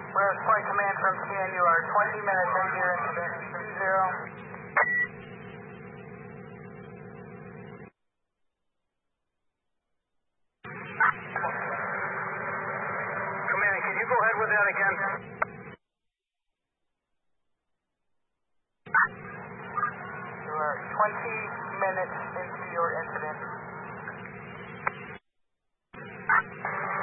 West Flight Command from TN, you are 20 minutes into your incident. 30. Command, can you go ahead with that again? You are 20 minutes into your incident.